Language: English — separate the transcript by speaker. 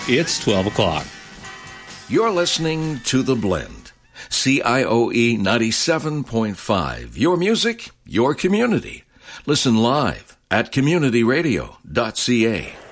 Speaker 1: It's 12 o'clock.
Speaker 2: You're listening to The Blend. CIOE 97.5. Your music, your community. Listen live at communityradio.ca.